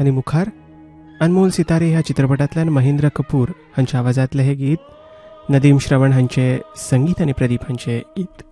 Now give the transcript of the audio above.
आनी मुखार अनमोल सितारे ह्या चित्रपटांतल्यान महेंद्र कपूर हांच्या आवाजांतलें हें गीत, नदीम श्रवण हांचे संगीत आनी प्रदीप हांचे गीत.